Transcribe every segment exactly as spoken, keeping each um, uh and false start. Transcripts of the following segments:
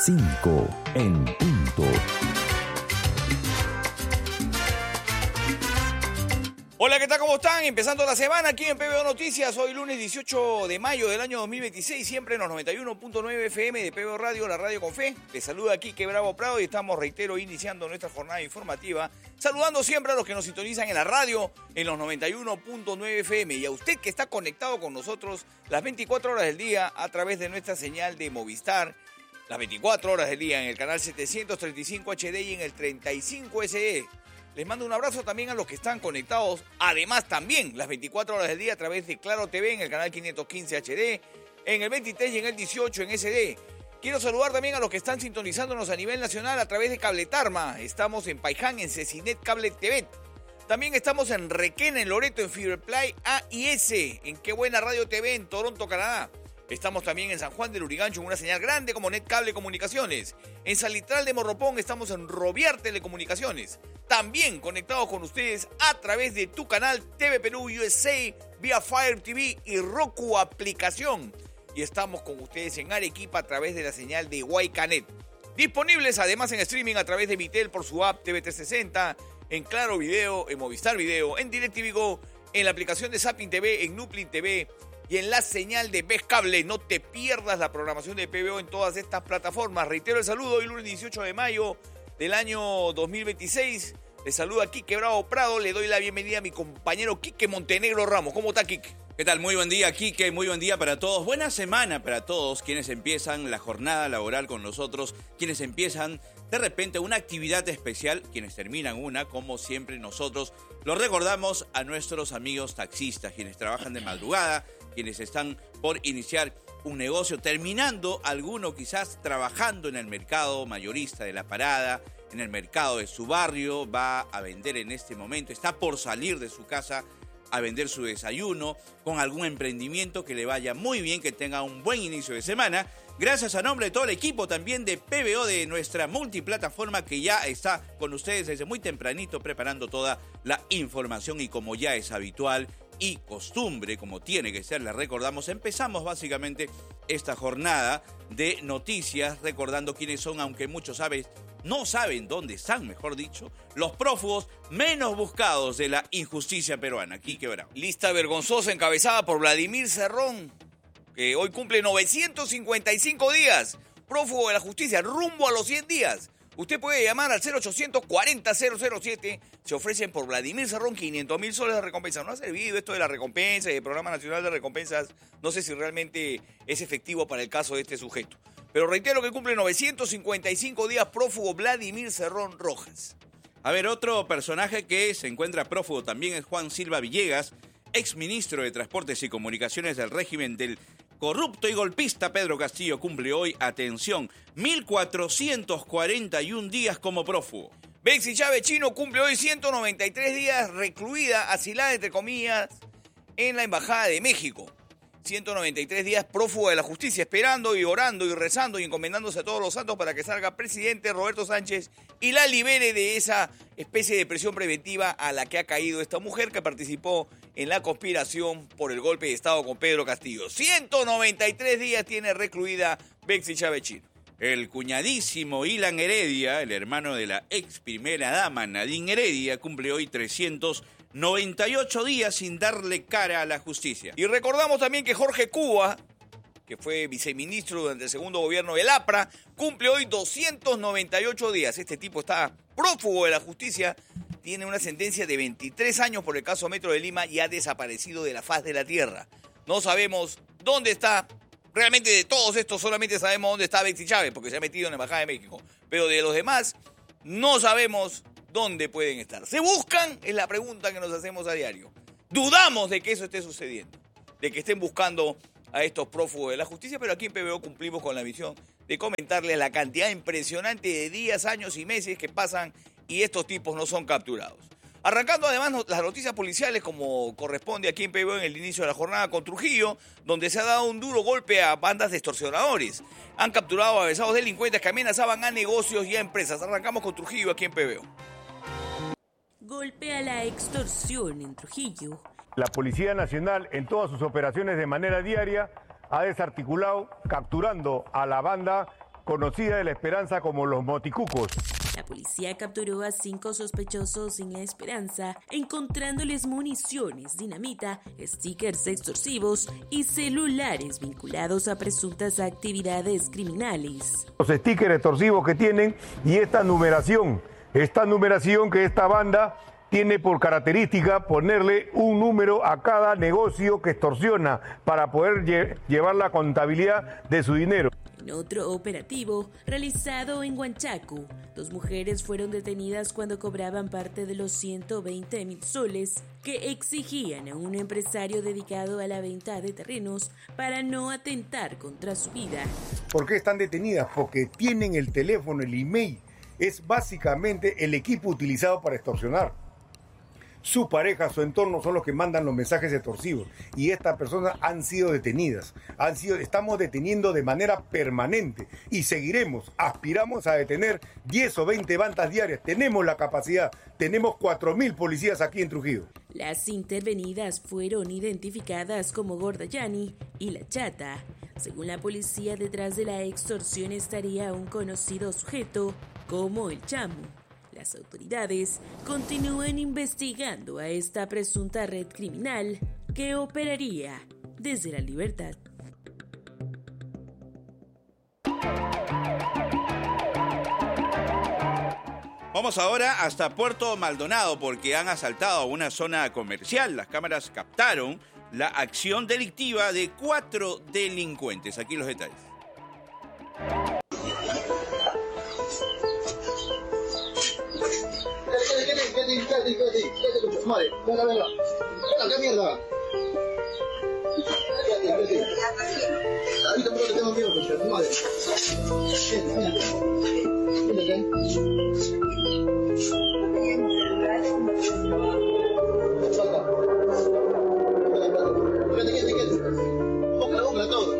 cinco en punto. Hola, ¿qué tal? ¿Cómo están? Empezando la semana aquí en P B O Noticias. Hoy lunes dieciocho de mayo del año dos mil veintiséis, siempre en los noventa y uno punto nueve F M de P B O Radio, la radio con fe. Les saluda aquí Quique Bravo Prado y estamos, reitero, iniciando nuestra jornada informativa, saludando siempre a los que nos sintonizan en la radio en los noventa y uno punto nueve F M y a usted que está conectado con nosotros las veinticuatro horas del día a través de nuestra señal de Movistar, las veinticuatro horas del día en el canal setecientos treinta y cinco H D y en el treinta y cinco S E. Les mando un abrazo también a los que están conectados, además también las veinticuatro horas del día a través de Claro T V en el canal quinientos quince H D, en el veintitrés y en el dieciocho en S D. Quiero saludar también a los que están sintonizándonos a nivel nacional a través de Cable Tarma. Estamos en Paiján, en Cecinet Cable T V. También estamos en Requena, en Loreto, en Fiberplay A y S, en Qué Buena Radio T V, en Toronto, Canadá. Estamos también en San Juan del Lurigancho, en una señal grande como Netcable Comunicaciones. En Salitral de Morropón estamos en Robiar Telecomunicaciones. También conectados con ustedes a través de tu canal T V Perú U S A, vía Fire T V y Roku Aplicación. Y estamos con ustedes en Arequipa a través de la señal de Huaycanet. Disponibles además en streaming a través de Mitel por su app T V trescientos sesenta, en Claro Video, en Movistar Video, en DirecTV Go, en la aplicación de Zapping T V, en Nuplin T V y en la señal de Ves Cable. No te pierdas la programación de P B O en todas estas plataformas. Reitero el saludo, hoy lunes dieciocho de mayo del año dos mil veintiséis. Les saluda Quique Bravo Prado, le doy la bienvenida a mi compañero Quique Montenegro Ramos. ¿Cómo está, Quique? ¿Qué tal? Muy buen día, Quique, muy buen día para todos. Buena semana para todos quienes empiezan la jornada laboral con nosotros, quienes empiezan de repente una actividad especial, quienes terminan una, como siempre nosotros los recordamos a nuestros amigos taxistas, quienes trabajan de madrugada, quienes están por iniciar un negocio, terminando alguno quizás trabajando en el mercado mayorista de la parada, en el mercado de su barrio, va a vender en este momento, está por salir de su casa a vender su desayuno, con algún emprendimiento que le vaya muy bien, que tenga un buen inicio de semana. Gracias a nombre de todo el equipo también de P B O, de nuestra multiplataforma que ya está con ustedes desde muy tempranito preparando toda la información y como ya es habitual y costumbre, como tiene que ser, les recordamos, empezamos básicamente esta jornada de noticias recordando quiénes son, aunque muchos saben, no saben dónde están, mejor dicho, los prófugos menos buscados de la injusticia peruana. Quique Bravo. Lista vergonzosa encabezada por Vladimir Cerrón, que hoy cumple novecientos cincuenta y cinco días, prófugo de la justicia, rumbo a los cien días. Usted puede llamar al cero ochocientos cuarenta cero cero siete. Se ofrecen por Vladimir Cerrón quinientos mil soles de recompensa. No ha servido esto de la recompensa y el Programa Nacional de Recompensas. No sé si realmente es efectivo para el caso de este sujeto. Pero reitero que cumple novecientos cincuenta y cinco días prófugo Vladimir Cerrón Rojas. A ver, otro personaje que se encuentra prófugo también es Juan Silva Villegas, exministro de Transportes y Comunicaciones del régimen del corrupto y golpista Pedro Castillo. Cumple hoy, atención, mil cuatrocientos cuarenta y un días como prófugo. Betsy Chávez Chino cumple hoy ciento noventa y tres días recluida, asilada entre comillas, en la Embajada de México. ciento noventa y tres días prófugo de la justicia, esperando y orando y rezando y encomendándose a todos los santos para que salga presidente Roberto Sánchez y la libere de esa especie de prisión preventiva a la que ha caído esta mujer que participó en la conspiración por el golpe de Estado con Pedro Castillo. ciento noventa y tres días tiene recluida Betsy Chávez Chino. El cuñadísimo Ilan Heredia, el hermano de la ex primera dama Nadine Heredia, cumple hoy trescientos noventa y ocho días sin darle cara a la justicia. Y recordamos también que Jorge Cuba, que fue viceministro durante el segundo gobierno del APRA, cumple hoy doscientos noventa y ocho días. Este tipo está prófugo de la justicia, tiene una sentencia de veintitrés años por el caso Metro de Lima y ha desaparecido de la faz de la tierra. No sabemos dónde está. Realmente de todos estos solamente sabemos dónde está Betsy Chávez, porque se ha metido en la Embajada de México. Pero de los demás no sabemos dónde pueden estar. ¿Se buscan? Es la pregunta que nos hacemos a diario. Dudamos de que eso esté sucediendo, de que estén buscando a estos prófugos de la justicia, pero aquí en P B O cumplimos con la misión de comentarles la cantidad impresionante de días, años y meses que pasan y estos tipos no son capturados. Arrancando además las noticias policiales como corresponde aquí en P B O en el inicio de la jornada con Trujillo, donde se ha dado un duro golpe a bandas de extorsionadores. Han capturado a avesados delincuentes que amenazaban a negocios y a empresas. Arrancamos con Trujillo aquí en P B O. Golpe a la extorsión en Trujillo. La Policía Nacional, en todas sus operaciones de manera diaria, ha desarticulado, capturando a la banda conocida de La Esperanza como los moticucos. La policía capturó a cinco sospechosos en La Esperanza, encontrándoles municiones, dinamita, stickers extorsivos y celulares vinculados a presuntas actividades criminales. Los stickers extorsivos que tienen y esta numeración, esta numeración que esta banda tiene por característica ponerle un número a cada negocio que extorsiona para poder lle- llevar la contabilidad de su dinero. En otro operativo realizado en Huanchaco, dos mujeres fueron detenidas cuando cobraban parte de los ciento veinte mil soles que exigían a un empresario dedicado a la venta de terrenos para no atentar contra su vida. ¿Por qué están detenidas? Porque tienen el teléfono, el email. Es básicamente el equipo utilizado para extorsionar. Su pareja, su entorno son los que mandan los mensajes extorsivos y estas personas han sido detenidas. Han sido, estamos deteniendo de manera permanente y seguiremos, aspiramos a detener diez o veinte bandas diarias. Tenemos la capacidad, tenemos cuatro mil policías aquí en Trujillo. Las intervenidas fueron identificadas como Gorda Yani y La Chata. Según la policía, detrás de la extorsión estaría un conocido sujeto como el Chamo. Las autoridades continúan investigando a esta presunta red criminal que operaría desde la libertad. Vamos ahora hasta Puerto Maldonado porque han asaltado a una zona comercial. Las cámaras captaron la acción delictiva de cuatro delincuentes. Aquí los detalles. Madre, venga, venga. Venga, qué mierda. Ahorita porque tengo miedo, pues, tu madre. Quédate, quédate, quédate. Bócala, bócala todo.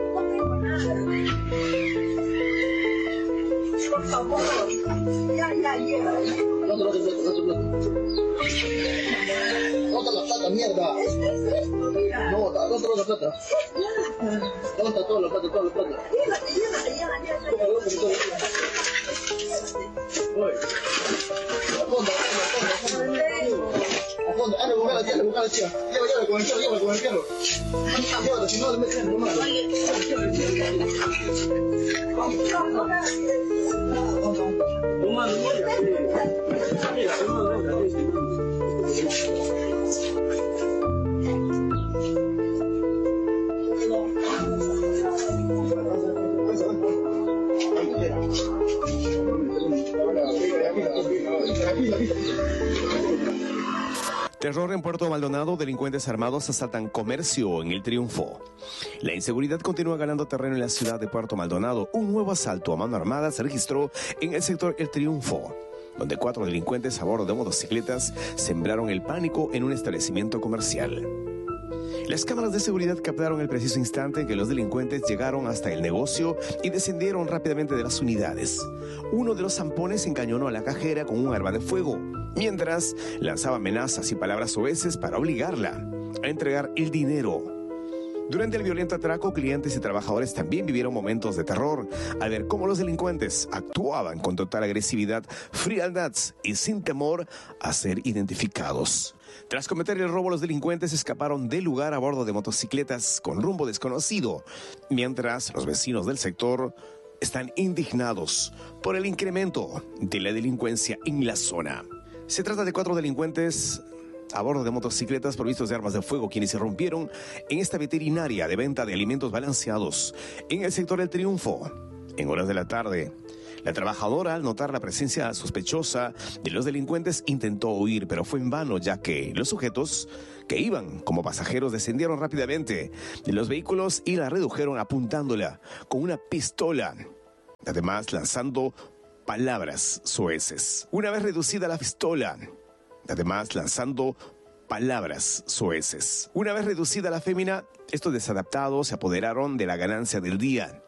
Por favor. Ya, ya, ya. No te lo te no te lo ¿dónde está la plata, mierda? No, ¿dónde está la plata? ¿Dónde está toda la plata, toda la plata? Llévate, llévate, llévate. A fondo, a fondo, a fondo. Ah, le busca la tía, le busca la tía. Lleva, lleva con el perro, lleva con el perro. Llévate, si no le metes en tu mano. Humano, mira, Terror en Puerto Maldonado, delincuentes armados asaltan comercio en El Triunfo. La inseguridad continúa ganando terreno en la ciudad de Puerto Maldonado. Un nuevo asalto a mano armada se registró en el sector El Triunfo, donde cuatro delincuentes a bordo de motocicletas sembraron el pánico en un establecimiento comercial. Las cámaras de seguridad captaron el preciso instante en que los delincuentes llegaron hasta el negocio y descendieron rápidamente de las unidades. Uno de los zampones encañonó a la cajera con un arma de fuego, mientras lanzaba amenazas y palabras soeces para obligarla a entregar el dinero. Durante el violento atraco, clientes y trabajadores también vivieron momentos de terror al ver cómo los delincuentes actuaban con total agresividad, frialdad y sin temor a ser identificados. Tras cometer el robo, los delincuentes escaparon del lugar a bordo de motocicletas con rumbo desconocido, mientras los vecinos del sector están indignados por el incremento de la delincuencia en la zona. Se trata de cuatro delincuentes a bordo de motocicletas provistos de armas de fuego, quienes irrumpieron en esta veterinaria de venta de alimentos balanceados en el sector El Triunfo. En horas de la tarde, la trabajadora, al notar la presencia sospechosa de los delincuentes, intentó huir, pero fue en vano, ya que los sujetos que iban como pasajeros descendieron rápidamente de los vehículos y la redujeron apuntándola con una pistola, además lanzando palabras soeces. Una vez reducida la pistola, además lanzando palabras soeces. Una vez reducida la fémina, estos desadaptados se apoderaron de la ganancia del día.